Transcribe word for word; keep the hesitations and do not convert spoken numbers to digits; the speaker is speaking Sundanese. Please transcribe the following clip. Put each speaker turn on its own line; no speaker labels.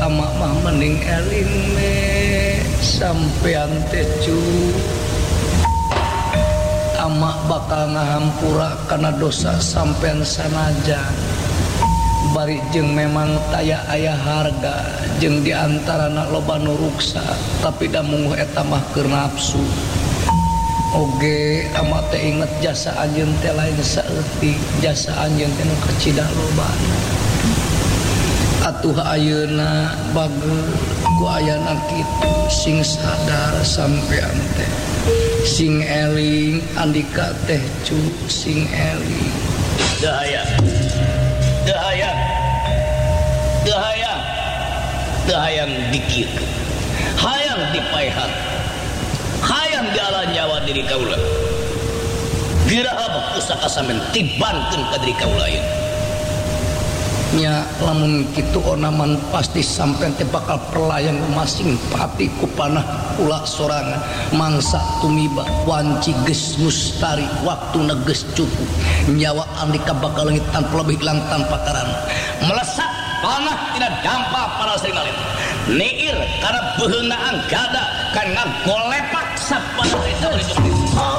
ama mah mending eling me sampean teh cu ama bakal ngahampura karena dosa sampean sanajan bari jeung memang taya aya harga jeung diantara anak loba nu ruksa tapi da mungguh eta mah keur nafsu oge ama teh inget jasa anjeun teh lain saeutik jasa anjeun teh nu kacida lobana atuh ayeuna bageul ku ayana kitu sing sadar sampean teh sing eling andika teh cu sing eling
dahaya dahaya dahaya dahayang dikir hayang dipaehan hayang diala nyawa diri kaula giraha pusaka sampean tibankeun ka diri kaula ieu
nya lamun kitu onaman pasti sampean teh bakal perlayang masing pati ku panah ulah sorangan mangsa tumiba wanci geus mustari waktuna geus cukup nyawa andika bakal leungit tanpa lebih hilang tanpa karana melesat panah tidak dampa para srinalin niir karena beheunaan gada kan ngagolepak sapana eta